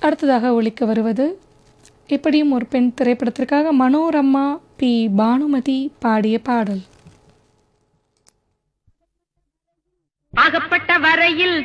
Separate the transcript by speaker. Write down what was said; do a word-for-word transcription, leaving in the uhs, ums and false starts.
Speaker 1: அடுத்ததாக ஒலிக்க வருவது இப்படியும் ஒரு பெண் திரைப்படத்திற்காக மனோரமா பி பானுமதி பாடிய பாடல்.
Speaker 2: ஆகப்பட்ட வரையில்